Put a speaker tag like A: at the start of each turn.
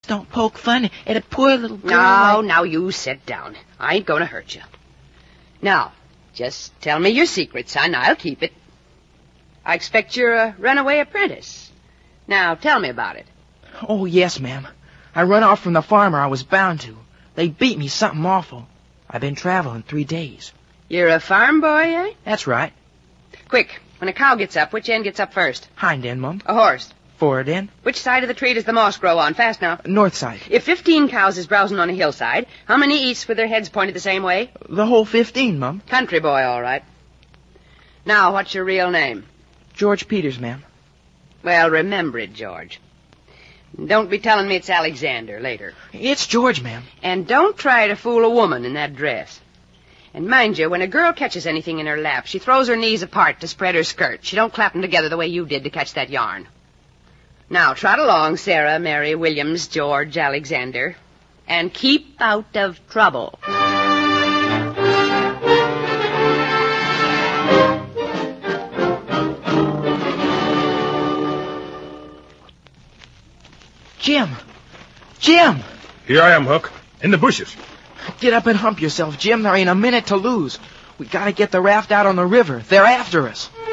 A: Don't poke fun at a poor little girl.
B: Now you sit down. I ain't gonna hurt you. Now, just tell me your secret, son. I'll keep it. I expect you're a runaway apprentice. Now, tell me about it.
A: Oh, yes, ma'am. I run off from the farmer I was bound to. They beat me something awful. I've been traveling 3 days.
B: You're a farm boy, eh?
A: That's right.
B: Quick, when a cow gets up, which end gets up first?
A: Hind end, Mum.
B: A horse.
A: Forward end.
B: Which side of the tree does the moss grow on? Fast now.
A: North side.
B: If 15 cows is browsing on a hillside, how many east with their heads pointed the same way?
A: The whole 15, Mum.
B: Country boy, all right. Now, what's your real name?
A: George Peters, ma'am.
B: Well, remember it, George. Don't be telling me it's Alexander later.
A: It's George, ma'am.
B: And don't try to fool a woman in that dress. And mind you, when a girl catches anything in her lap, she throws her knees apart to spread her skirt. She don't clap them together the way you did to catch that yarn. Now, trot along, Sarah, Mary, Williams, George, Alexander, and keep out of trouble.
A: Jim! Jim!
C: Here I am, Hook. In the bushes.
A: Get up and hump yourself, Jim. There ain't a minute to lose. We gotta get the raft out on the river. They're after us.